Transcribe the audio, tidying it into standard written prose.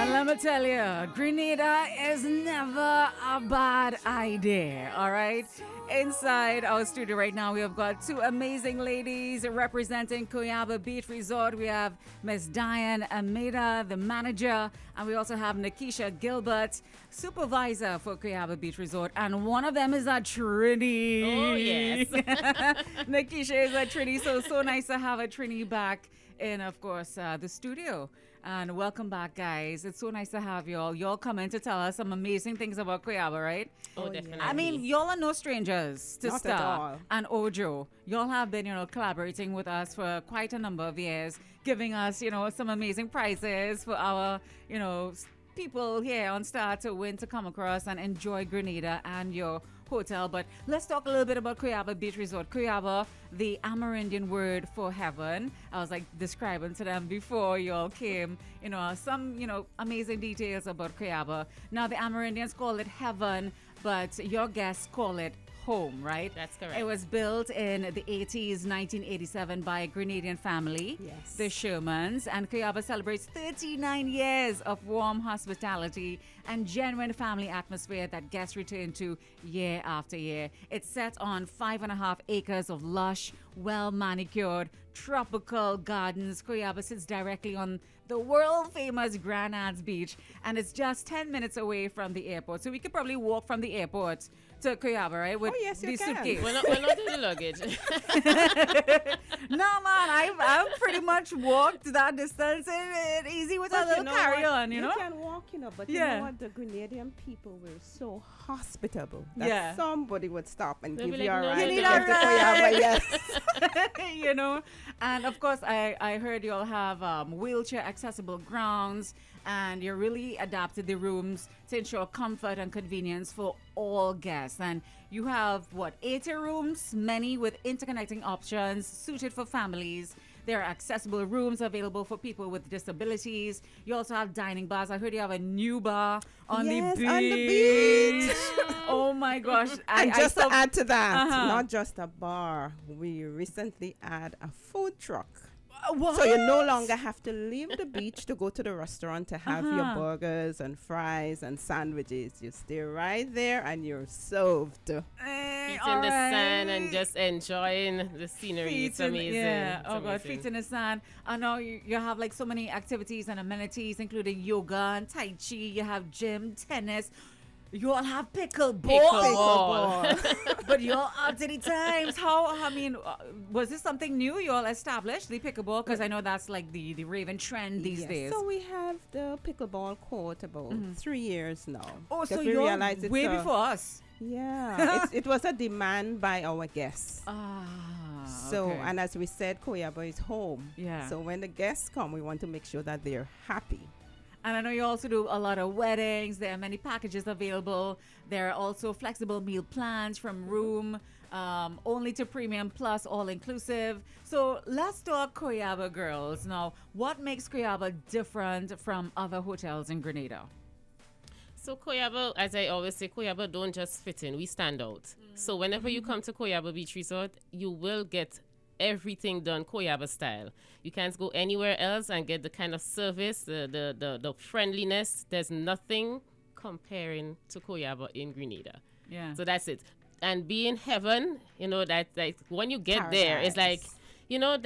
And let me tell you, Grenada is never a bad idea, all right? Inside our studio right now, we have got two amazing ladies representing Cuyaba Beach Resort. We have Miss Diane Ameda, the manager, and we also have Nikisha Gilbert, supervisor for Cuyaba Beach Resort. And one of them is a Trini. Oh, yes. Nikisha is a Trini, so nice to have a Trini back in, of course, the studio. And welcome back, guys. It's so nice to have y'all. Y'all come in to tell us some amazing things about Cuyaba, right? Oh, definitely. I mean, y'all are no strangers to Not at Star all. and Ojo. Y'all have been, collaborating with us for quite a number of years, giving us, some amazing prizes for our, people here on Star to win, to come across and enjoy Grenada and your hotel. But let's talk a little bit about Cuyaba Beach Resort. Cuyaba, the Amerindian word for heaven. I was like describing to them before y'all came, some, amazing details about Cuyaba. Now the Amerindians call it heaven, but your guests call it home, right? That's correct. It was built in the 80s, 1987 by a Grenadian family, Yes. the Shermans, and Cuyaba celebrates 39 years of warm hospitality and genuine family atmosphere that guests return to year after year. It's set on 5.5 acres of lush, well-manicured, tropical gardens. Cuyaba sits directly on the world-famous Granades Beach, and it's just 10 minutes away from the airport. So we could probably walk from the airport to Cuyaba, right? With yes, you the can. suitcase. We're not doing the luggage. No, man, I've pretty much walked that distance and easy with a But little know carry what? on, you know? can walk, but Yeah. you know what? The Grenadian people were so hospitable that Yeah. somebody would stop and They'll give be you like, a "No, ride you to need get a to ride." Cuyaba, yes. And of course, I heard you all have wheelchair accessible grounds, and you really adapted the rooms to ensure comfort and convenience for all guests. And you have, 80 rooms, many with interconnecting options suited for families. There are accessible rooms available for people with disabilities. You also have dining bars. I heard you have a new bar on Yes, the beach. on the beach. Oh my gosh. And just to add to that, Uh-huh. not just a bar, we recently add a food truck. What? So you no longer have to leave the beach to go to the restaurant to have your Uh-huh. burgers and fries and sandwiches. You stay right there and you're served. Feet in the sand and just enjoying the scenery. It's amazing. Yeah. It's Oh God, amazing. feet in the sand. I know you have like so many activities and amenities, including yoga and tai chi. You have gym, tennis. You all have Pickleball. But you're up to the times. Was this something new you all established, the pickleball? Because I know that's like the raving trend these Yes. days. So we have the pickleball court about 3 years now. Oh, so Because we you're realized it's way a- before us. Yeah, it was a demand by our guests. So, okay. and as we said, Cuyaba is home. Yeah. So when the guests come, we want to make sure that they're happy. And I know you also do a lot of weddings. There are many packages available. There are also flexible meal plans from room only to premium plus all inclusive. So let's talk Cuyaba, girls. Now, what makes Cuyaba different from other hotels in Grenada? So Cuyaba, as I always say, Cuyaba don't just fit in. We stand out. So whenever you come to Cuyaba Beach Resort, you will get everything done Cuyaba style. You can't go anywhere else and get the kind of service, the friendliness. There's nothing comparing to Cuyaba in Grenada. Yeah. So that's it. And being heaven, that like when you get there, it's like, Paradise.